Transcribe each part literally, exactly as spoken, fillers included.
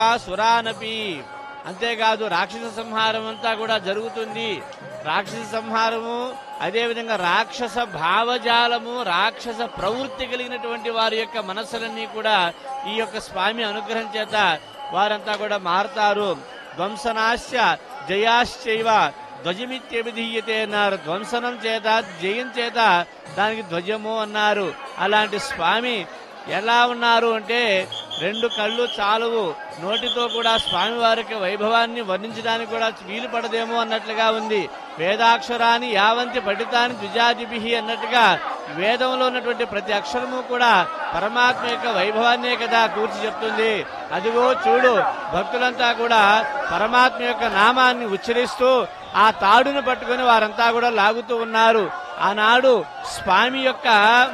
సురానపి. అంతేకాదు రాక్షస సంహారం అంతా కూడా జరుగుతుంది. రాక్షస సంహారము, అదేవిధంగా రాక్షస భావజాలము, రాక్షస ప్రవృత్తి కలిగినటువంటి వారి యొక్క మనస్సులన్నీ కూడా ఈ యొక్క స్వామి అనుగ్రహం చేత వారంతా కూడా మారతారు. ధ్వంసనాశ్య జయాశ్చైవ ధ్వజమిత్యభిధీయతే అన్నారు. ధ్వంసనం చేత, జయం చేత దానికి ధ్వజము అన్నారు. అలాంటి స్వామి ఎలా ఉన్నారు అంటే రెండు కళ్ళు చాలువు, నోటితో కూడా స్వామివారికి వైభవాన్ని వర్ణించడానికి కూడా వీలు పడదేమో అన్నట్లుగా ఉంది. వేదాక్షరాన్ని యావంతి పఠితాన్ని ద్విజాదిభి అన్నట్టుగా వేదంలో ఉన్నటువంటి ప్రతి అక్షరము కూడా పరమాత్మ యొక్క వైభవాన్నే కదా కూర్చి చెప్తుంది. అదిగో చూడు, భక్తులంతా కూడా పరమాత్మ యొక్క నామాన్ని ఉచ్చరిస్తూ ఆ తాడును పట్టుకుని వారంతా కూడా లాగుతూ ఉన్నారు. ఆనాడు స్వామి యొక్క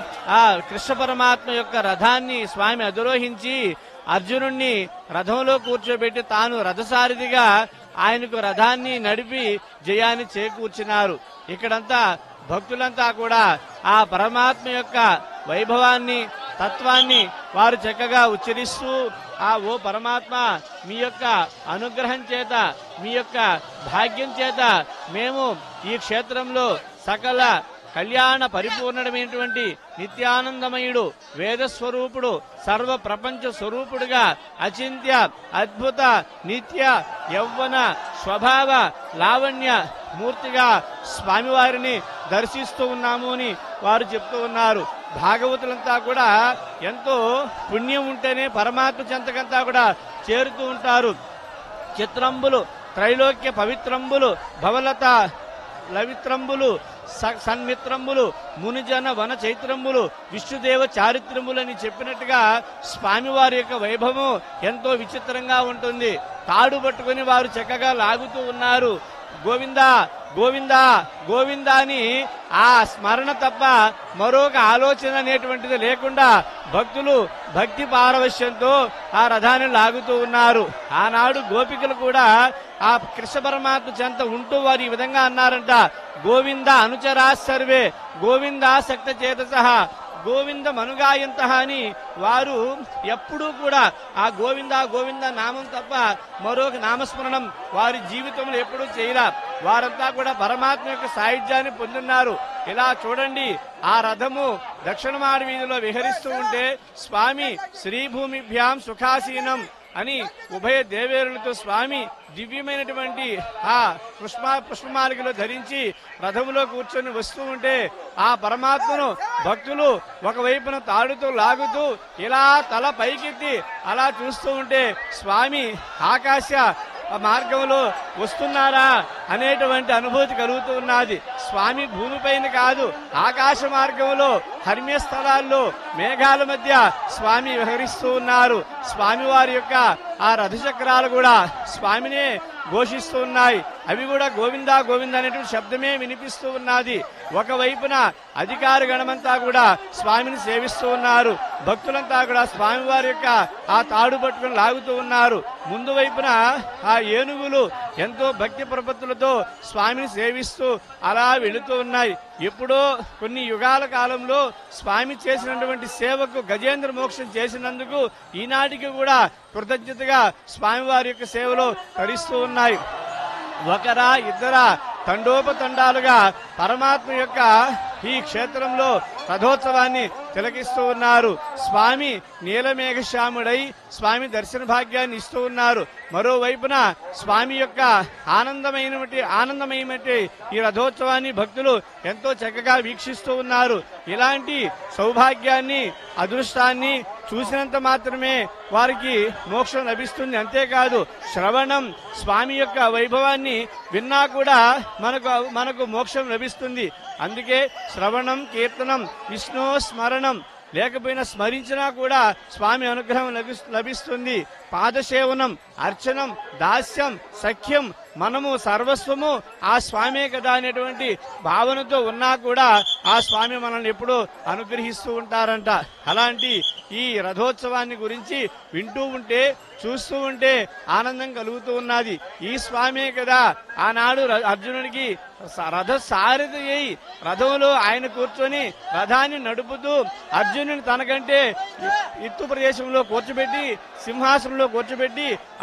ఆ కృష్ణ పరమాత్మ యొక్క రథాన్ని స్వామి అధిరోహించి అర్జునుణ్ణి రథంలో కూర్చోబెట్టి తాను రథసారథిగా ఆయనకు రథాన్ని నడిపి జయాన్ని చేకూర్చినారు. ఇక్కడంతా భక్తులంతా కూడా ఆ పరమాత్మ యొక్క వైభవాన్ని, తత్వాన్ని వారు చక్కగా ఉచ్చరిస్తూ ఆ ఓ పరమాత్మ, మీ యొక్క అనుగ్రహం చేత, మీ యొక్క భాగ్యం చేత మేము ఈ క్షేత్రంలో సకల కళ్యాణ పరిపూర్ణమైనటువంటి నిత్యానందమయుడు, వేదస్వరూపుడు, సర్వ ప్రపంచ స్వరూపుడుగా అచింత్య అద్భుత నిత్య యౌవన స్వభావ లావణ్య మూర్తిగా స్వామివారిని దర్శిస్తూ ఉన్నాము అని వారు చెప్తూ ఉన్నారు. భాగవతులంతా కూడా ఎంతో పుణ్యం ఉంటేనే పరమాత్మ చెంతకంతా కూడా చేరుతూ ఉంటారు. చిత్రంబులు, త్రైలోక్య పవిత్రంబులు, భవలత లవిత్రంబులు, సన్మిత్రంబులు, మునిజన వన చైత్రంబులు, విష్ణుదేవ చారిత్రములు అని చెప్పినట్టుగా స్వామివారి యొక్క వైభవం ఎంతో విచిత్రంగా ఉంటుంది. తాడు పట్టుకుని వారు చక్కగా లాగుతూ ఉన్నారు. గోవిందా గోవిందా గోవిందా అని ఆ స్మరణ తప్ప మరొక ఆలోచన అనేటువంటిది లేకుండా భక్తులు భక్తి పారవశ్యంతో ఆ రథాన్ని లాగుతూ ఉన్నారు. ఆనాడు గోపికలు కూడా ఆ కృష్ణ పరమాత్మ చెంత ఉంటూ వారు ఈ విధంగా అన్నారంట, గోవింద అనుచరా సర్వే గోవిందాసక్త చేతసః గోవింద మనుగాయంత అని వారు ఎప్పుడూ కూడా ఆ గోవింద గోవింద నామం తప్ప మరొక నామస్మరణం వారి జీవితంలో ఎప్పుడూ చేయరా. వారంతా కూడా పరమాత్మ యొక్క సాయుధ్యాన్ని పొందున్నారు. ఇలా చూడండి, ఆ రథము దక్షిణమాడ వీధిలో విహరిస్తూ ఉంటే స్వామి శ్రీభూమిభ్యాం సుఖాసీనం అని ఉభయ దేవేరులతో స్వామి దివ్యమైనటువంటి ఆ పుష్ప పుష్పమాలికలో ధరించి రథములో కూర్చొని వస్తూ ఉంటే ఆ పరమాత్మను భక్తులు ఒకవైపున తాడుతూ లాగుతూ ఇలా తల పైకెత్తి అలా చూస్తూ ఉంటే స్వామి ఆకాశ మార్గంలో వస్తున్నారా అనేటువంటి అనుభూతి కలుగుతూ ఉన్నది. స్వామి భూమిపైన కాదు, ఆకాశ మార్గంలో హర్మ్య స్థలాల్లో మేఘాల మధ్య స్వామి విహరిస్తూ ఉన్నారు. స్వామి వారి యొక్క ఆ రథచక్రాలు కూడా స్వామినే ఘోషిస్తూ ఉన్నాయి. అవి కూడా గోవిందా గోవింద అనేటువంటి శబ్దమే వినిపిస్తూ ఉన్నది. ఒకవైపున అధికార గణమంతా కూడా స్వామిని సేవిస్తూ ఉన్నారు. భక్తులంతా కూడా స్వామివారి యొక్క ఆ తాడు పట్టుకుని లాగుతూ ఉన్నారు. ముందు వైపున ఆ ఏనుగులు ఎంతో భక్తి ప్రపత్తులతో స్వామిని సేవిస్తూ అలా వెళుతూ ఉన్నాయి. ఎప్పుడో కొన్ని యుగాల కాలంలో స్వామి చేసినటువంటి సేవకు గజేంద్ర మోక్షం చేసినందుకు ఈనాటికి కూడా కృతజ్ఞతగా స్వామివారి యొక్క సేవలో తరిస్తూ ఉన్నాయి. ఒకరా ఇద్దరా తండోపతండాలుగా పరమాత్మ యొక్క ఈ క్షేత్రంలో రథోత్సవాన్ని తిలకిస్తూ ఉన్నారు. స్వామి నీలమేఘశ్యాముడై స్వామి దర్శన భాగ్యాన్ని ఇస్తూ ఉన్నారు. మరోవైపున స్వామి యొక్క ఆనందమైనటువంటి ఆనందమయమైనటువంటి ఈ రథోత్సవాన్ని భక్తులు ఎంతో చక్కగా వీక్షిస్తూ ఉన్నారు. ఇలాంటి సౌభాగ్యాన్ని, అదృష్టాన్ని చూసినంత మాత్రమే వారికి మోక్షం లభిస్తుంది. అంతేకాదు శ్రవణం, స్వామి యొక్క వైభవాన్ని విన్నా కూడా మనకు మనకు మోక్షం లభిస్తుంది. అందుకే శ్రవణం, కీర్తనం, విష్ణు స్మరణం లేకపోయినా స్మరించినా కూడా స్వామి అనుగ్రహం లభిస్తుంది. పాదసేవనం, అర్చనం, దాస్యం, సఖ్యం, మనము సర్వస్వము ఆ స్వామే కదా అనేటువంటి భావనతో ఉన్నా కూడా ఆ స్వామి మనల్ని ఎప్పుడూ అనుగ్రహిస్తూ ఉంటారంట. అలాంటి ఈ రథోత్సవాన్ని గురించి వింటూ ఉంటే, చూస్తూ ఉంటే ఆనందం కలుగుతూ ఉన్నది. ఈ స్వామే కదా ఆనాడు అర్జునుడికి రథ సారథి అయి రథంలో ఆయన కూర్చొని రథాన్ని నడుపుతూ అర్జునుని తనకంటే ఎత్తు ప్రదేశంలో కూర్చోబెట్టి సింహాసనంలో కూర్చోబెట్టి